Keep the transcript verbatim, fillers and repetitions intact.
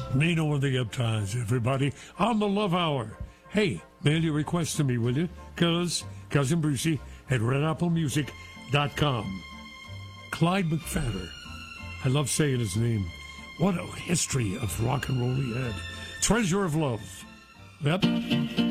Nino and the Uptimes, everybody, on the Love Hour. Hey, mail your request to me, will you? Cuz, Cousin Brucey at red apple music dot com. Clyde McPhatter. I love saying his name. What a history of rock and roll he had. Treasure of Love. Yep.